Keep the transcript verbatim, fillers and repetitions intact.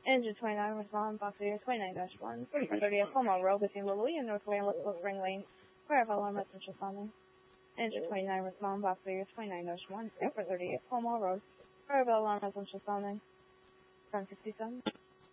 Engine twenty-nine, respond, box video twenty-nine dash one, forty-four thirty at Palmar Road between Lily and North Wayland Spring Lane. Fire alarm residential sounding. Engine twenty-nine, respond, box video twenty-nine dash one, forty-four thirty at Palmar Road. Fire alarm residential sounding. ten fifty-seven.